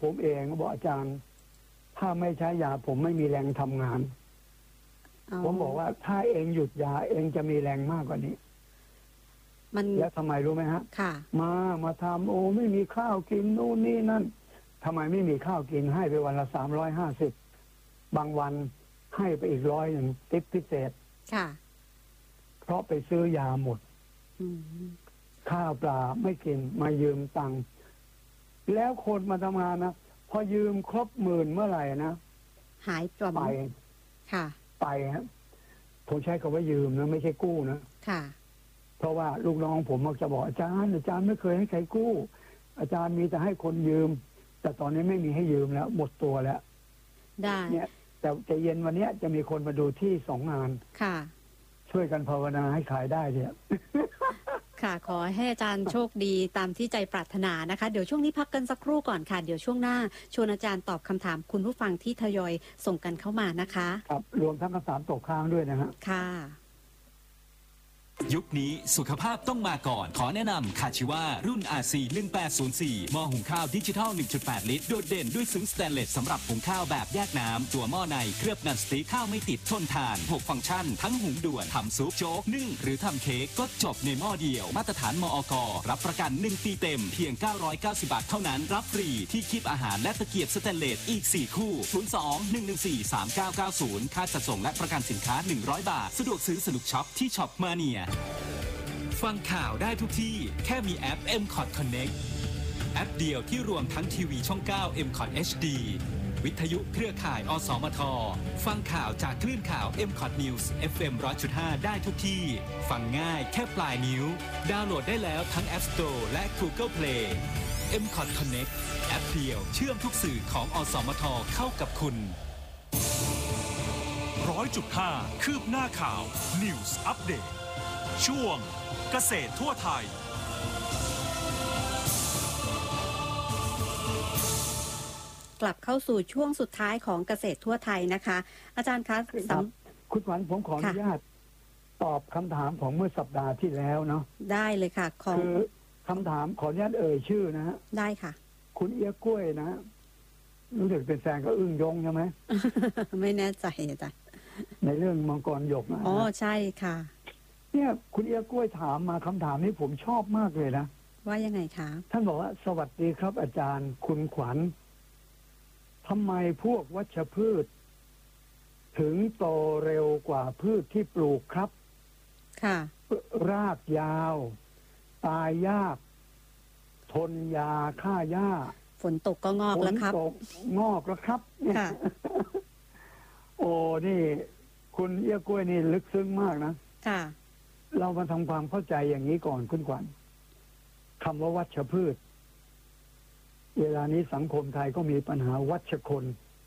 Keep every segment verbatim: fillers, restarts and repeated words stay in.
ผมเองบอกอาจารย์ถ้าไม่ใช้ยาผมไม่มีแรงทำงานผมบอกว่าถ้าเองหยุดยาเองจะมีแรงมากกว่านี้มันแล้วทำไมรู้ไหมฮะค่ะมามาทำโอ้ไม่มีข้าวกินนู่นนี่นั่นทำไมไม่มีข้าวกินให้ไปวันละสามร้อยห้าสิบบางวันให้ไปอีกร้อยหนึ่งติ๊บพิเศษค่ะเพราะไปซื้อยาหมดข้าวปลาไม่กินมายืมตังค์แล้วคนมาทำงานนะพอยืมครบหมื่นเมื่อไหร่นะหายจมไปค่ะไปฮะผมใช้คำว่ายืมนะไม่ใช่กู้นะค่ะเพราะว่าลูกน้องผมมักจะบอกอาจารย์อาจารย์ไม่เคยให้ใครกู้อาจารย์มีแต่ให้คนยืมแต่ตอนนี้ไม่มีให้ยืมแล้วหมดตัวแล้วได้เนี่ยแต่จะเย็นวันนี้จะมีคนมาดูที่สองงานค่ะช่วยกันภาวนาให้ขายได้เนี่ยค่ะขอให้อาจารย์โชคดีตามที่ใจปรารถนานะคะเดี๋ยวช่วงนี้พักกันสักครู่ก่อนค่ะเดี๋ยวช่วงหน้าชวนอาจารย์ตอบคำถามคุณผู้ฟังที่ทยอยส่งกันเข้ามานะคะครับรวมทั้งคำถามตกค้างด้วยนะฮะค่ะยุคนี้สุขภาพต้องมาก่อนขอแนะนำคาชิวารุ่น อาร์ ซี หนึ่งแปดศูนย์สี่ หม้อหุงข้าวดิจิทัล หนึ่งจุดแปด ลิตรโดดเด่นด้วยซึ้งสแตนเลสสำหรับหุงข้าวแบบแยกน้ำตัวหม้อในเคลือบนันสติ๊กข้าวไม่ติดทนทานหกฟังก์ชันทั้งหุงด่วนทำซุปโจ๊กนึ่งหรือทำเค้กก็จบในหม้อเดียวมาตรฐานมอก.รับประกันหนึ่งปีเต็มเพียงเก้าร้อยเก้าสิบบาทเท่านั้นรับฟรีที่คีบอาหารและตะเกียบสแตนเลสอีกสี่คู่ศูนย์ สอง หนึ่ง หนึ่ง สี่ สาม เก้า เก้า ศูนย์ค่าจัดส่งและประกันสินค้าหนึ่งร้อยบาทสะดวกซื้อสนุกช็อปที่ช็อปมาเนียฟังข่าวได้ทุกที่แค่มีแอป เอ็ม คอท Connect แอปเดียวที่รวมทั้งทีวีช่อง เก้า เอ็ม คอท เอช ดี วิทยุเครือข่ายอสมทฟังข่าวจากคลื่นข่าว เอ็ม คอท News เอฟ เอ็ม หนึ่งร้อยจุดห้า ได้ทุกที่ฟังง่ายแค่ปลายนิ้วดาวน์โหลดได้แล้วทั้ง App Store และ Google Play เอ็ม คอท Connect แอปเดียวเชื่อมทุกสื่อของอสมทเข้ากับคุณร้อยจุดห้า คืบหน้าข่าว News Update ช่วงเกษตรทั่วไทยกลับเข้าสู่ช่วงสุดท้ายของเกษตรทั่วไทยนะคะอาจารย์คะคุณขวัญผมขออนุญาตตอบคำถามของเมื่อสัปดาห์ที่แล้วเนาะได้เลยค่ะคือคำถามขออนุญาตเอ่ยชื่อนะฮะได้ค่ะคุณเอี้ยกล้วยนะรู้สึกเป็นแฟนก็อึ้งยงใช่ไหมไม่แน่ใจจ้ะในเรื่องมังกรหยกนะอ๋อใช่ค่ะเนี่ยคุณเอี้ยกล้วยถามมาคำถามนี้ผมชอบมากเลยนะว่ายังไงคะท่านบอกว่าสวัสดีครับอาจารย์คุณขวัญทำไมพวกวัชพืชถึงโตเร็วกว่าพืชที่ปลูกครับค่ะรากยาวตายยากทนยาฆ่าหญ้าฝนตกก็งอกแล้วครับฝนตกงอกแล้วครับค่ะโอ้นี่คุณเอี้ยกล้วยนี่ลึกซึ้งมากนะค่ะเรามาทำความเข้าใจอย่างนี้ก่อนคุณขวัญคำว่าวัชพืชเวลานี้สังคมไทยก็มีปัญหาวัชคน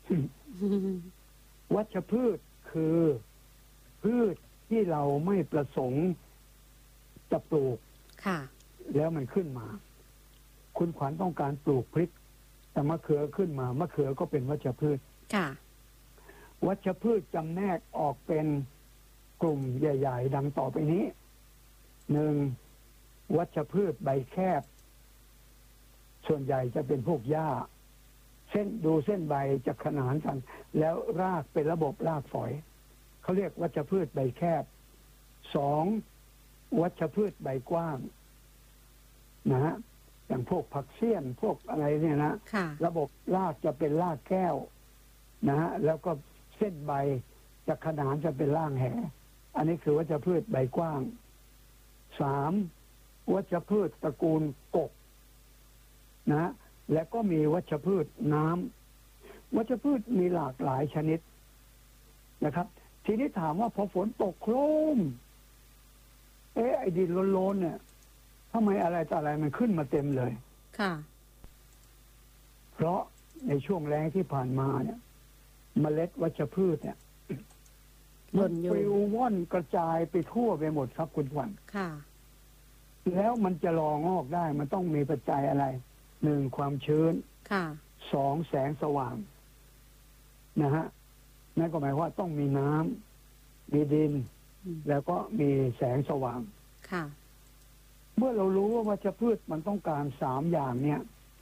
วัชพืชคือพืชที่เราไม่ประสงค์จะปลูกค่ะแล้วมันขึ้นมาคุณขวัญต้องการปลูกพริกแต่มะเขือขึ้นมามะเขือก็เป็นวัชพืชค่ะวัชพืชจำแนกออกเป็นกลุ่มใหญ่ๆดังต่อไปนี้หนึ่งวัชพืชใบแคบส่วนใหญ่จะเป็นพวกหญ้าเส้นดูเส้นใบจะขนานกันแล้วรากเป็นระบบรากฝอยเขาเรียกวัชพืชใบแคบสองวัชพืชใบกว้างนะฮะอย่างพวกผักเสี้ยนพวกอะไรเนี่ยนะระบบรากจะเป็นรากแก้วนะฮะแล้วก็เส้นใบจะขนานจะเป็นร่างแหอันนี้คือวัชพืชใบกว้างสามวัชพืชตระกูลกกนะและก็มีวัชพืชน้ำวัชพืชมีหลากหลายชนิดนะครับทีนี้ถามว่าพอฝนตกโครมเอ๊ะไอ้ดินโลนๆเนี่ยทำไมอะไรต่ออะไรมันขึ้นมาเต็มเลยค่ะเพราะในช่วงแล้งที่ผ่านมาเนี่ยเมล็ดวัชพืชเนี่ยมันปลิวว่อนกระจายไปทั่วไปหมดครับคุณขวัญค่ะแล้วมันจะรองอกได้มันต้องมีปัจจัยอะไรหนึ่งความชื้นค่ะสองแสงสว่างนะฮะนั่นก็หมายว่าต้องมีน้ำมีดินแล้วก็มีแสงสว่างค่ะเมื่อเรารู้ว่าวัชพืชมันต้องการสามอย่างเนี่ย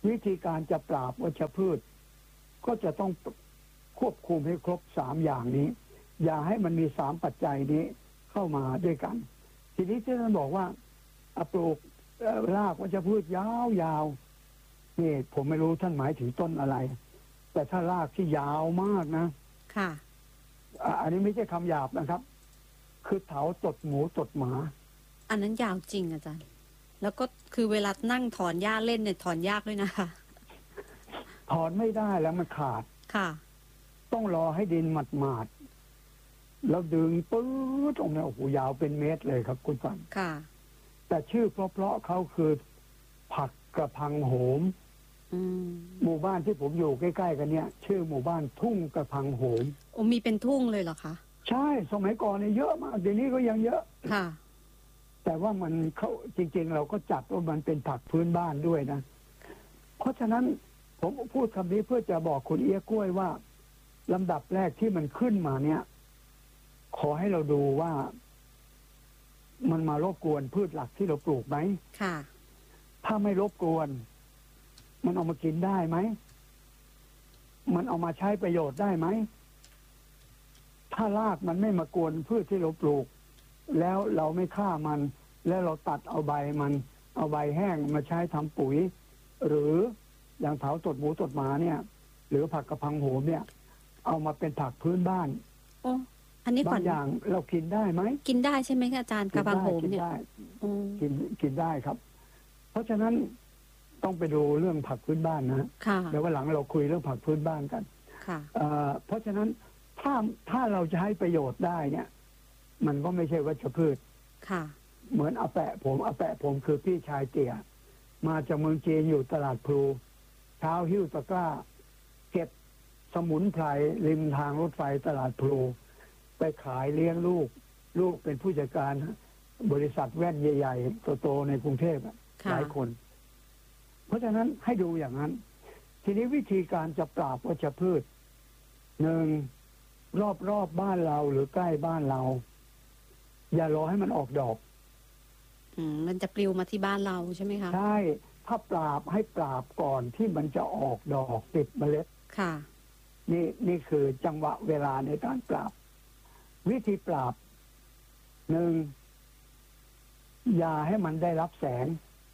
วิธีการจะปราบวัชพืชก็จะต้องควบคุมให้ครบสามอย่างนี้ อย่าให้มันมีสามปัจจัยนี้เข้ามาด้วยกัน ทีนี้ที่ท่านบอกว่าปลูกรากวัชพืชยาวๆนี่ผมไม่รู้ท่านหมายถึงต้นอะไร แต่ถ้ารากที่ยาวมากนะค่ะอันนี้ไม่ใช่คำหยาบนะครับคือเถาตดหมูตดหมาอันนั้นยาวจริงอาจารย์แล้วก็คือเวลานั่งถอนหญ้าเล่นเนี่ยถอนยากด้วยนะคะถอนไม่ได้แล้วมันขาดค่ะต้องรอให้ดินหมาดๆแล้วดึงปื๊ดตรงนี้โอ้โหยาวเป็นเมตรเลยครับคุณฟังค่ะแต่ชื่อเพราะๆเขาคือผักกระพังโหมหมู่บ้านที่ผมอยู่ใกล้ๆกันเนี่ยชื่อหมู่บ้านทุ่งกระพังโหมโอ้มีเป็นทุ่งเลยเหรอคะใช่สมัยก่อนเนี่ยเยอะมากเดี๋ยวนี้ก็ยังเยอะค่ะแต่ว่ามันเขาจริงๆเราก็จัดว่ามันเป็นผักพื้นบ้านด้วยนะเพราะฉะนั้นผมพูดคำนี้เพื่อจะบอกคุณเอี้ยกล้วยว่าลำดับแรกที่มันขึ้นมาเนี่ยขอให้เราดูว่ามันมารบกวนพืชหลักที่เราปลูกไหมค่ะถ้าไม่รบกวนมันเอามากินได้ไหมมันเอามาใช้ประโยชน์ได้ไหมถ้ารากมันไม่มากวนพืชที่เราปลูกแล้วเราไม่ฆ่ามันแล้วเราตัดเอาใบมันเอาใบแห้งมาใช้ทำปุ๋ยหรืออย่างเถาตดหมูตดหมาเนี่ยหรือผักกระพังโหมเนี่ยเอามาเป็นผักพื้นบ้านโอ้อันนี้บางอย่างเรากินได้ไหมกินได้ใช่ไหมอาจารย์กระพังโหมเนี่ยกินกินได้ครับ เพราะฉะนั้นต้องไปดูเรื่องผักพื้นบ้านนะเดี๋ยววันหลังเราคุยเรื่องผักพื้นบ้านกันเพราะฉะนั้นถ้าถ้าเราจะให้ประโยชน์ได้เนี่ยมันก็ไม่ใช่วัชพืชค่ะเหมือนอาแปะผมอาแปะผมคือพี่ชายเตี่ยมาจากเมืองจีนอยู่ตลาดพลูเช้าหิ้วตะกร้าเก็บสมุนไพรริมทางรถไฟตลาดพลูไปขายเลี้ยงลูกลูกเป็นผู้จัดการบริษัทแว่นใหญ่ๆโตๆในกรุงเทพหลายคนเพราะฉะนั้นให้ดูอย่างนั้นทีนี้วิธีการจะปราบวัชพืชหนึ่งรอบๆ บ, บ้านเราหรือใกล้บ้านเราอย่ารอให้มันออกดอกอืมมันจะปลิวมาที่บ้านเราใช่ไหมคะใช่ถ้าปราบให้ปราบก่อนที่มันจะออกดอกติดเมล็ดค่ะนี่นี่คือจังหวะเวลาในการปราบวิธีปราบหนึ่งอย่าให้มันได้รับแสง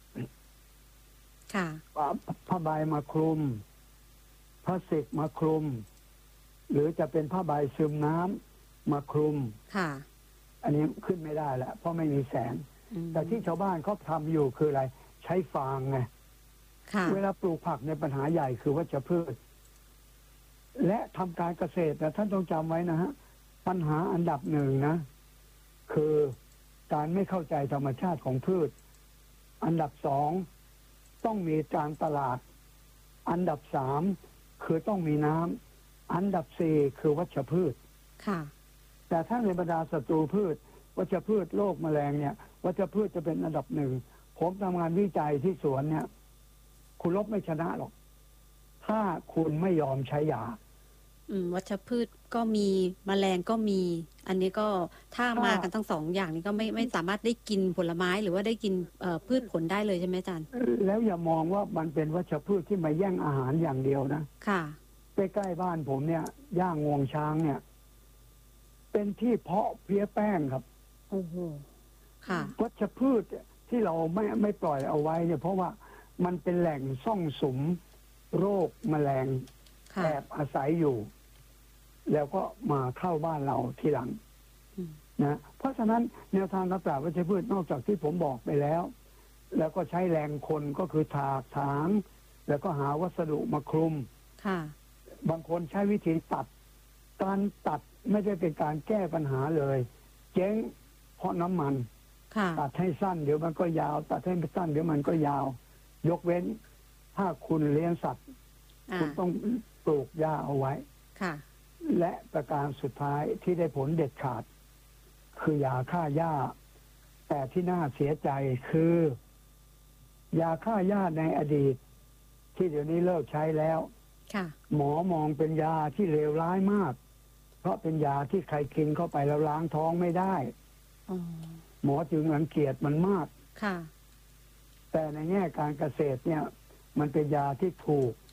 ค่ะผ้าใบมาคลุมพลาสติกมาคลุมหรือจะเป็นผ้าใบซึมน้ำมาคลุมค่ะอันนี้ขึ้นไม่ได้แล้วเพราะไม่มีแสงแต่ที่ชาวบ้านเขาทำอยู่คืออะไรใช้ฟางไงเวลาปลูกผักในปัญหาใหญ่คือวัชพืชและทำการเกษตรแต่ท่านต้องจำไว้นะฮะปัญหาอันดับหนึ่งนะคือการไม่เข้าใจธรรมชาติของพืชอันดับสองต้องมีการตลาดอันดับสามคือต้องมีน้ำอันดับสี่คือวัชพืชค่ะแต่ถ้าในบรรดาศัตรูพืชวัชพืชโรคแมลงเนี่ยวัชพืชจะเป็นอันดับหนึ่งผมทำงานวิจัยที่สวนเนี่ยคุณลบไม่ชนะหรอกถ้าคุณไม่ยอมใช้ยาอืมวัชพืชก็มีแมลงก็มีอันนี้ก็ถ้ามากันทั้งสองอย่างนี้ก็ไม่ไม่สามารถได้กินผลไม้หรือว่าได้กินเอ่อพืชผลได้เลยใช่ไหมอาจารย์แล้วอย่ามองว่ามันเป็นวัชพืชที่มาแย่งอาหารอย่างเดียวนะค่ะใกล้ๆบ้านผมเนี่ยย่างงวงช้างเนี่ยเป็นที่เพาะเพี้ยแป้งครับโอ้โหค่ะวัชพืชที่เราไม่ไม่ปล่อยเอาไว้เนี่ยเพราะว่ามันเป็นแหล่งซ่องสุมโรคแมลงแอบอาศัยอยู่แล้วก็มาเข้าบ้านเราทีหลังนะเพราะฉะนั้นแนวทางการปราบวัชพืชนอกจากที่ผมบอกไปแล้วแล้วก็ใช้แรงคนก็คือถากถางแล้วก็หาวัสดุมาคลุมค่ะบางคนใช้วิธีตัดการตัดไม่ได้เป็นการแก้ปัญหาเลยเจ๊งเพราะน้ำมันตัดให้สั้นเดี๋ยวมันก็ยาวตัดให้สั้นเดี๋ยวมันก็ยาวยกเว้นถ้าคุณเลี้ยงสัตว์คุณต้องปลูกหญ้าเอาไว้ค่ะและประการสุดท้ายที่ได้ผลเด็ดขาดคือยาฆ่าหญ้าแต่ที่น่าเสียใจคือยาฆ่าหญ้าในอดีตที่เดี๋ยวนี้เลิกใช้แล้วหมอมองเป็นยาที่เลวร้ายมากเพราะเป็นยาที่ใครกินเข้าไปแล้วล้างท้องไม่ได้หมอจึงรังเกียจมันมากค่ะแต่ในแง่การเกษตรเนี่ยมันเป็นยาที่ถูก